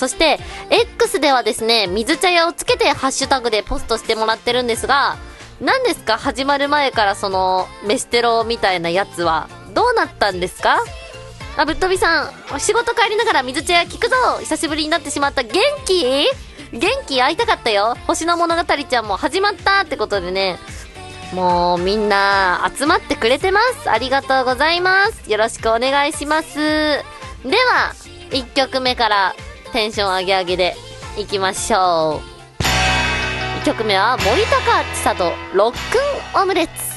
そして、X ではですね、水茶屋をつけてハッシュタグでポストしてもらってるんですが、何ですか始まる前からその、飯テロみたいなやつは。どうなったんですか？あ、ぶっ飛びさん、仕事帰りながら水茶屋聞くぞ久しぶりになってしまった。元気会いたかったよ。星の物語ちゃんも始まったってことでね。もうみんな集まってくれてます。ありがとうございます。よろしくお願いします。では、1曲目からテンション上げ上げでいきましょう。1曲目は森高千里、ロックンオムレツ。